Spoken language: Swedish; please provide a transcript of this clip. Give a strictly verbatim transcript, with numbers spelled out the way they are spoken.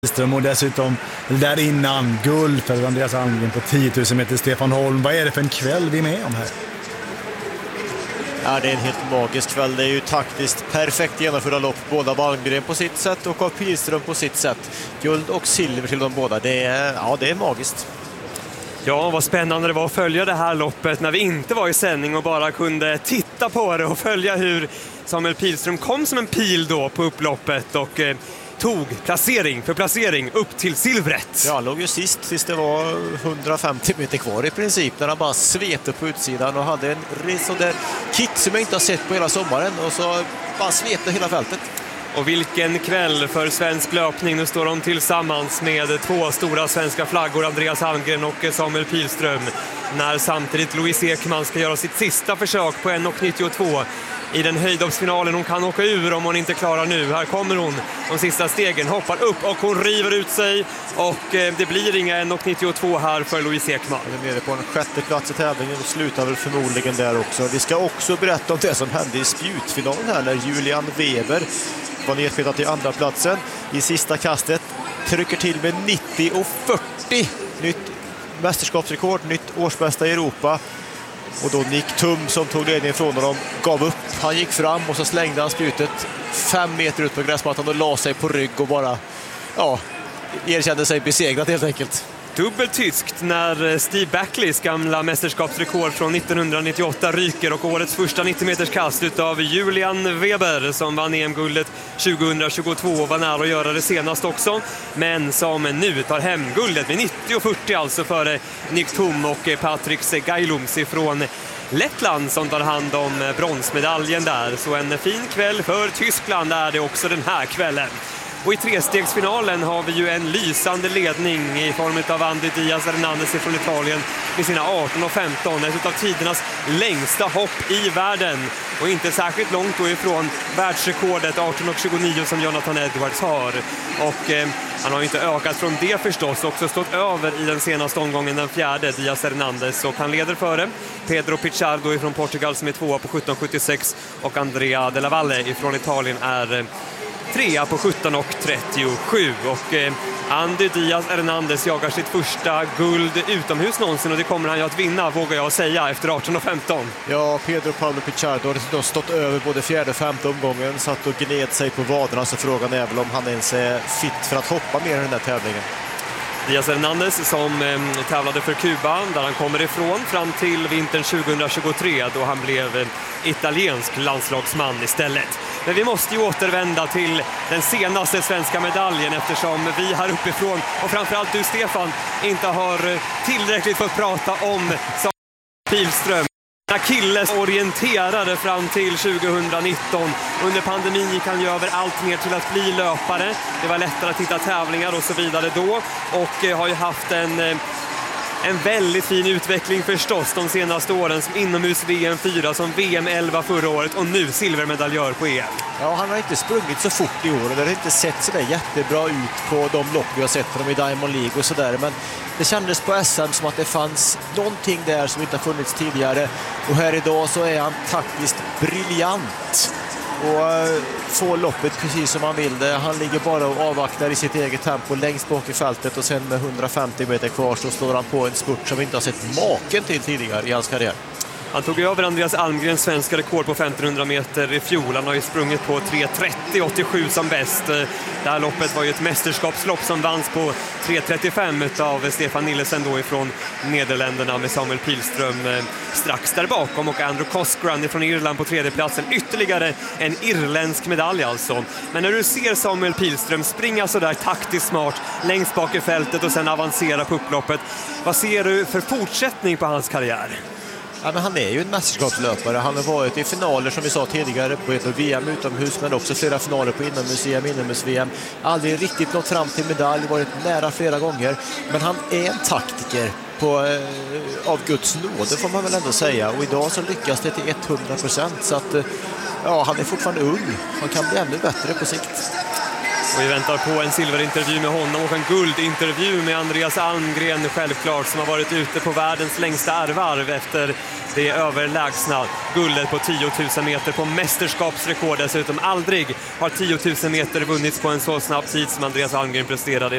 Pilström och dessutom där innan guld för Andreas Almgren på tio tusen meter Stefan Holm. Vad är det för en kväll vi är med om här? Ja, det är en helt magisk kväll. Det är ju taktiskt perfekt genomförda lopp. Båda Almgren på sitt sätt och av Pilström på sitt sätt. Guld och silver till de båda. Det är, ja, det är magiskt. Ja, vad spännande det var att följa det här loppet när vi inte var i sändning och bara kunde titta på det och följa hur Samuel Pilström kom som en pil då på upploppet och eh, tog placering för placering upp till silvret. Ja, han låg ju sist, sist det var hundrafemtio meter kvar i princip, när han bara svete på utsidan och hade en sån där kick som jag inte har sett på hela sommaren, och så bara svete hela fältet. Och vilken kväll för svensk löpning. Nu står de tillsammans med två stora svenska flaggor, Andreas Almgren och Samuel Pilström, när samtidigt Louise Ekman ska göra sitt sista försök på en nittiotvå i den höjdhoppsfinalen. Hon kan åka ur om hon inte klarar nu. Här kommer hon, de sista stegen, hoppar upp och hon river ut sig, och eh, det blir inga en nittiotvå här för Louise Ekman. Det är nere på en sjätte plats i tävlingen och slutar väl förmodligen där också. Vi ska också berätta om det som hände i spjutfinalen här, när Julian Weber var nedspelad till andra platsen i sista kastet, trycker till med nittio och fyrtio, nytt mästerskapsrekord, nytt årsbästa i Europa. Och då Nick Tum, som tog ledningen från honom, gav upp. Han gick fram och så slängde han spjutet fem meter ut på gräsmattan och la sig på rygg och bara, ja, erkände sig besegrad helt enkelt. Dubbelt tyskt när Steve Backleys gamla mästerskapsrekord från nittonhundranittioåtta ryker, och årets första nittio meters kast utav Julian Weber, som vann E M-guldet tjugohundratjugotvå och var nära att göra det senast också, men som nu tar hem guldet med nittio fyrtio, alltså före Nick Tum och Patriks Gailums ifrån Lettland, som tar hand om bronsmedaljen där. Så en fin kväll för Tyskland är det också den här kvällen. Och i trestegsfinalen har vi ju en lysande ledning i form av Andy Diaz Hernandez från Italien med sina arton och femton. Ett av tidernas längsta hopp i världen. Och inte särskilt långt då ifrån världsrekordet arton och tjugonio som Jonathan Edwards har. Och eh, han har ju inte ökat från det förstås. Också stått över i den senaste omgången, den fjärde, Diaz Hernandez. Och han leder före Pedro Pichardo från Portugal som är tvåa på sjutton sjuttiosex. Och Andrea de la Valle från Italien är eh, trea på sjutton och trettiosju, och eh, Andy Diaz Hernandez jagar sitt första guld utomhus någonsin, och det kommer han ju att vinna, vågar jag säga, efter arton och femton. Ja, Pedro Pablo Pichardo har då stått över både fjärde och femte omgången, satt och gned sig på vaderna, så frågan är väl om han ens är fit för att hoppa mer i den här tävlingen. Diaz Hernandez som eh, tävlade för Kuba, där han kommer ifrån, fram till vintern tjugohundratjugotre, då han blev eh, italiensk landslagsman istället. Men vi måste ju återvända till den senaste svenska medaljen, eftersom vi här uppifrån, och framförallt du Stefan, inte har tillräckligt fått prata om Samuel Pilström. Achilles orienterade fram till tjugohundranitton. Under pandemin gick han ju över allt mer till att bli löpare. Det var lättare att hitta tävlingar och så vidare då, och har ju haft en En väldigt fin utveckling förstås de senaste åren, som inomhus V M fyra, som V M elva förra året och nu silvermedaljör på E M. Ja, han har inte sprungit så fort i år och det har inte sett så där jättebra ut på de lopp vi har sett från i Diamond League och sådär. Men det kändes på S M som att det fanns någonting där som inte har funnits tidigare. Och här idag så är han taktiskt briljant och får loppet precis som han vill det. Han ligger bara och avvaktar i sitt eget tempo längst bak i fältet, och sen med hundrafemtio meter kvar så slår han på en spurt som vi inte har sett maken till tidigare i hans karriär. Han tog över Andreas Almgrens svenska rekord på femtonhundra meter i fjol. Han har ju sprungit på tre trettio åttiosju som bäst. Det här loppet var ju ett mästerskapslopp som vanns på tre trettiofem av Stefan Nillesen då ifrån Nederländerna, med Samuel Pilström strax där bakom, och Andrew Cosgran från Irland på tredjeplatsen. Ytterligare en irländsk medalj alltså. Men när du ser Samuel Pilström springa så där taktiskt smart längst bak i fältet och sen avancera på upploppet, vad ser du för fortsättning på hans karriär? Ja, men han är ju en mästerskapslöpare. Han har varit i finaler som vi sa tidigare på V M utomhus, men också flera finaler på inomhus-V M, inomhus-V M. Aldrig riktigt nått fram till medalj, varit nära flera gånger. Men han är en taktiker på, eh, av Guds nåde får man väl ändå säga. Och idag så lyckas det till hundra procent. Så att, eh, ja, han är fortfarande ung. Han kan bli ännu bättre på sikt. Och vi väntar på en silverintervju med honom och en guldintervju med Andreas Almgren, självklart, som har varit ute på världens längsta ärvarv efter det överlägsna guldet på tio tusen meter på mästerskapsrekord. Dessutom aldrig har tio tusen meter vunnits på en så snabb tid som Andreas Almgren presterade.